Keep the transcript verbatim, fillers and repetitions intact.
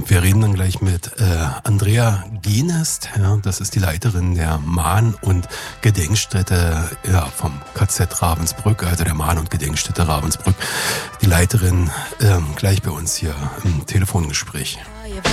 Wir reden dann gleich mit äh, Andrea Genest, ja, das ist die Leiterin der Mahn- und Gedenkstätte ja, vom K Z Ravensbrück, also der Mahn- und Gedenkstätte Ravensbrück. Die Leiterin äh, gleich bei uns hier im Telefongespräch.